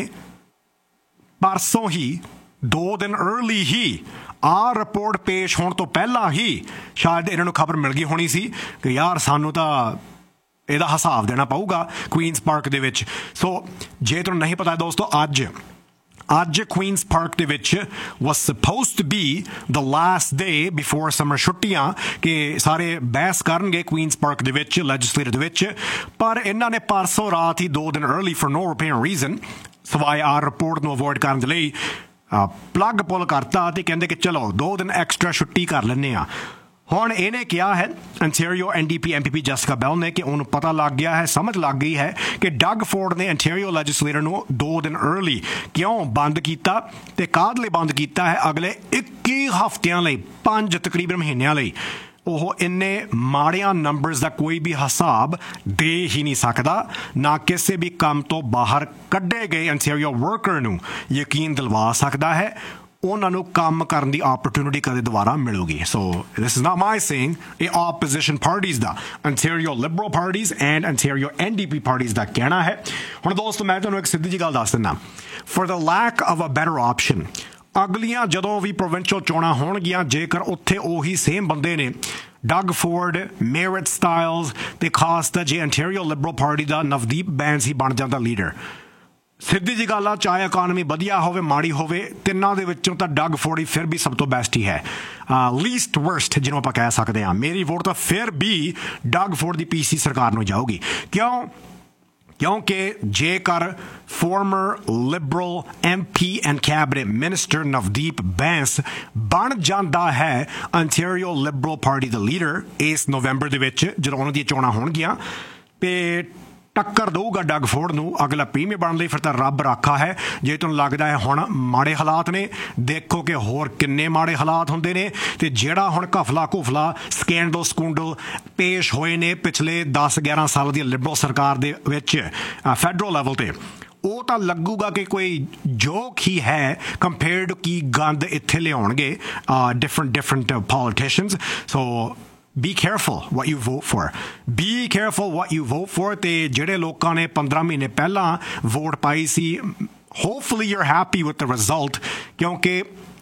ਪਰਸੋਂ ਹੀ 2 ਦਿਨ अर्ਲੀ ਹੀ ਆਹ ਰਿਪੋਰਟ ਪੇਸ਼ ਹੋਣ ਤੋਂ ਪਹਿਲਾਂ ਹੀ ਸ਼ਾਇਦ ਇਹਨਾਂ ਨੂੰ ਖਬਰ ਮਿਲ ਗਈ ਹੋਣੀ ਸੀ ਕਿ ਯਾਰ ਸਾਨੂੰ ਤਾਂ ਇਹਦਾ ਹਿਸਾਬ ਦੇਣਾ ਪਊਗਾ ਕੁਈਨਸ ਪਾਰਕ ਦੇ ਵਿੱਚ। ਸੋ ਜੇ ਤੁਹਾਨੂੰ ਨਹੀਂ ਪਤਾ ਦੋਸਤੋ, ਅੱਜ ਕੁਈਨਸ ਪਾਰਕ ਦੇ ਵਿੱਚ was supposed to be the last day before summer ਛੁੱਟੀਆਂ ਕਿ ਸਾਰੇ ਬਹਿਸ ਕਰਨਗੇ ਕੁਈਨਸ ਪਾਰਕ ਦੇ ਵਿੱਚ, ਲੈਜਿਸਲੇਟਰ ਦੇ ਵਿੱਚ, ਪਰ ਇਹਨਾਂ ਨੇ ਪਰਸੋਂ ਰਾਤ ਹੀ 2 ਦਿਨ early for no apparent reason ਸਵਾਏ ਆਹ ਰਿਪੋਰਟ ਨੂੰ ਅਵੋਇਡ ਕਰਨ ਦੇ ਲਈ ਪਲੱਗ ਪੁੱਲ ਕਰਤਾ ਤੇ ਕਹਿੰਦੇ ਕਿ ਚਲੋ 2 ਦਿਨ ਐਕਸਟਰਾ ਛੁੱਟੀ ਕਰ ਲੈਂਦੇ ਆ। ਹੁਣ ਇਹਨੇ ਕਿਹਾ ਹੈ ਅੰਟੈਰੀਓ NDP MPP ਜੈਸਿਕਾ ਬੈਲ ਨੇ ਕਿ ਉਹਨੂੰ ਪਤਾ ਲੱਗ ਗਿਆ ਹੈ, ਸਮਝ ਲੱਗ ਗਈ ਹੈ ਕਿ ਡਗ ਫੋਰਡ ਨੇ ਅੰਟੈਰੀਓ ਲੈਜਿਸਲੇਟਰ ਨੂੰ 2 ਦਿਨ अर्ਲੀ ਕਿਉਂ ਬੰਦ ਕੀਤਾ ਤੇ ਕਾਹਦੇ ਲਈ ਬੰਦ ਕੀਤਾ ਹੈ। ਅਗਲੇ 21 ਹਫ਼ਤਿਆਂ ਲਈ, 5 ਤਕਰੀਬਨ ਮਹੀਨਿਆਂ ਲਈ ਉਹ ਇੰਨੇ ਮਾੜਿਆਂ ਨੰਬਰਸ ਦਾ ਕੋਈ ਵੀ ਹਿਸਾਬ ਦੇ ਹੀ ਨਹੀਂ ਸਕਦਾ, ਨਾ ਕਿਸੇ ਵੀ ਕੰਮ ਤੋਂ ਬਾਹਰ ਕੱਢੇ ਗਏ ਅੰਟੈਰੀਓ ਵਰਕਰ ਨੂੰ ਯਕੀਨ ਦਿਲਵਾ ਸਕਦਾ ਹੈ ਉਹਨਾਂ ਨੂੰ ਕੰਮ ਕਰਨ ਦੀ ਆਪਰਚੁਨਿਟੀ ਕਦੇ ਦੁਬਾਰਾ ਮਿਲੂਗੀ। ਸੋ this is not my saying, ਇਹ opposition parties the, Ontario Liberal parties and Ontario NDP parties ਦਾ ਕਹਿਣਾ ਹੈ। ਹੁਣ ਦੋਸਤੋ ਮੈਂ ਤੁਹਾਨੂੰ ਇੱਕ ਸਿੱਧੀ ਜਿਹੀ ਗੱਲ ਦੱਸ ਦਿੰਦਾ, for the lack of a better option, ਅਗਲੀਆਂ ਜਦੋਂ ਵੀ ਪ੍ਰੋਵਿੰਸ਼ੀਅਲ ਚੋਣਾਂ ਹੋਣਗੀਆਂ, ਜੇਕਰ ਉੱਥੇ ਉਹੀ ਸੇਮ ਬੰਦੇ ਨੇ ਡਗ ਫੋਰਡ, ਮੈਰਿਟ ਸਟਾਈਲਸ ਤੇ ਖਾਸ ਤਾਂ ਜੇ ਅੰਟੈਰੀਓ ਲਿਬਰਲ ਪਾਰਟੀ ਦਾ ਨਵਦੀਪ ਬੈਂਸ ਹੀ ਬਣ ਜਾਂਦਾ ਲੀਡਰ, ਸਿੱਧੀ ਜੀ ਗੱਲ ਆ, ਚਾਹੇ ਇਕਾਨਮੀ ਵਧੀਆ ਹੋਵੇ ਮਾੜੀ ਹੋਵੇ, ਤਿੰਨਾਂ ਦੇ ਵਿੱਚੋਂ ਤਾਂ ਡਗ ਫੋਰਡ ਹੀ ਫਿਰ ਵੀ ਸਭ ਤੋਂ ਬੈਸਟ ਹੀ ਹੈ, ਲੀਸਟ ਵਰਸਟ ਜਿਹਨੂੰ ਆਪਾਂ ਕਹਿ ਸਕਦੇ ਹਾਂ। ਮੇਰੀ ਵੋਟ ਤਾਂ ਫਿਰ ਵੀ ਡਗ ਫੋਰਡ ਦੀ PC ਸਰਕਾਰ ਨੂੰ ਜਾਊਗੀ। ਕਿਉਂਕਿ ਜੇਕਰ farmer Liberal MP and cabinet minister Navdeep Bains ਬਣ ਜਾਂਦਾ ਹੈ ਅੰਟੈਰੀਓ ਲਿਬਰਲ ਪਾਰਟੀ ਦਾ ਲੀਡਰ ਇਸ ਨਵੰਬਰ ਦੇ ਵਿੱਚ ਜਦੋਂ ਉਹਨਾਂ ਦੀਆਂ ਚੋਣਾਂ ਹੋਣਗੀਆਂ, ਤੇ ਟੱਕਰ ਦਊਗਾ ਡਗ ਫੋਰਡ ਨੂੰ ਅਗਲਾ ਪ੍ਰੀਮੀਅਰ ਬਣਨ ਲਈ, ਫਿਰ ਤਾਂ ਰੱਬ ਰਾਖਾ ਹੈ। ਜੇ ਤੁਹਾਨੂੰ ਲੱਗਦਾ ਹੈ ਹੁਣ ਮਾੜੇ ਹਾਲਾਤ ਨੇ, ਦੇਖੋ ਕਿ ਹੋਰ ਕਿੰਨੇ ਮਾੜੇ ਹਾਲਾਤ ਹੁੰਦੇ ਨੇ। ਤੇ ਜਿਹੜਾ ਹੁਣ ਘਫਲਾ ਸਕੈਂਡਲ ਪੇਸ਼ ਹੋਏ ਨੇ ਪਿਛਲੇ 10-11 ਸਾਲ ਦੀ ਲਿਬਰਲ ਸਰਕਾਰ ਦੇ ਵਿੱਚ ਫੈਡਰਲ ਲੈਵਲ ਤੇ, ਉਹ ਤਾਂ ਲੱਗੂਗਾ ਕਿ ਕੋਈ ਜੋਕ ਹੀ ਹੈ ਕੰਪੇਅਰਡ ਕੀ ਗੰਦ ਇੱਥੇ ਲਿਆਉਣਗੇ different politicians. So be careful what you vote for. Be careful what you vote for. ਤੇ ਜਿਹੜੇ ਲੋਕਾਂ ਨੇ 15 ਮਹੀਨੇ ਪਹਿਲਾਂ vote Bhai C, hopefully you're happy with the result, ਕਿਉਂਕਿ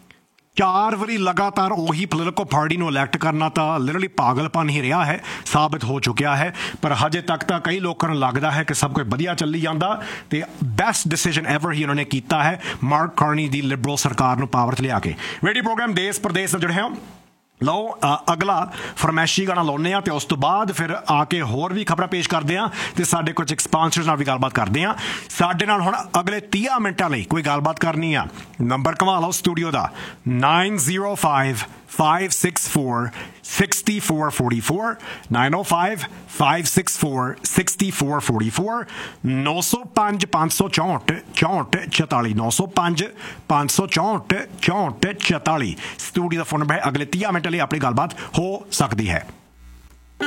4 ਵਾਰੀ ਲਗਾਤਾਰ ਉਹੀ ਪੋਲੀਟੀਕਲ ਪਾਰਟੀ ਨੂੰ ਇਲੈਕਟ ਕਰਨਾ ਤਾਂ ਲਿਟਰਲੀ ਪਾਗਲਪਨ ਹੀ ਰਿਹਾ ਹੈ, ਸਾਬਤ ਹੋ ਚੁੱਕਿਆ ਹੈ। ਪਰ ਹਜੇ ਤੱਕ ਤਾਂ ਕਈ ਲੋਕਾਂ ਨੂੰ ਲੱਗਦਾ ਹੈ ਕਿ ਸਭ ਕੁਝ ਵਧੀਆ ਚੱਲੀ ਜਾਂਦਾ ਤੇ ਬੈਸਟ ਡਿਸੀਜਨ ਐਵਰ ਹੀ ਉਹਨਾਂ ਨੇ ਕੀਤਾ ਹੈ ਮਾਰਕ ਕਾਰਨੀ ਦੀ ਲਿਬਰਲ ਸਰਕਾਰ ਨੂੰ ਪਾਵਰ 'ਤੇ ਲਿਆ ਕੇ। ਰੇਡੀਓ ਪ੍ਰੋਗਰਾਮ ਦੇਸ਼ ਪ੍ਰਦੇਸ਼ ਨਾਲ ਜੁੜੇ ਹੋ। ਲਓ ਅਗਲਾ ਫਰਮੈਸ਼ੀ ਗਾਣਾ ਲਾਉਂਦੇ ਹਾਂ ਤੇ ਉਸ ਤੋਂ ਬਾਅਦ ਫਿਰ ਆ ਕੇ ਹੋਰ ਵੀ ਖਬਰਾਂ ਪੇਸ਼ ਕਰਦੇ ਹਾਂ ਤੇ ਸਾਡੇ ਕੁਝ ਸਪਾਂਸਰਸ ਨਾਲ ਵੀ ਗੱਲਬਾਤ ਕਰਦੇ ਹਾਂ। ਸਾਡੇ ਨਾਲ ਹੁਣ ਅਗਲੇ 30 ਮਿੰਟਾਂ ਲਈ ਕੋਈ ਗੱਲਬਾਤ ਕਰਨੀ ਆ, ਨੰਬਰ ਕਮਾ ਲਓ ਸਟੂਡੀਓ ਦਾ 905564 6444 905 564 6444 905 564 64 905 564 64 44 ਸਟੂਡੀਓ ਦਾ ਫੋਨ ਨੰਬਰ ਹੈ। ਅਗਲੇ 30 ਮਿੰਟ ਲਈ ਆਪਣੀ ਗੱਲਬਾਤ ਹੋ ਸਕਦੀ ਹੈ।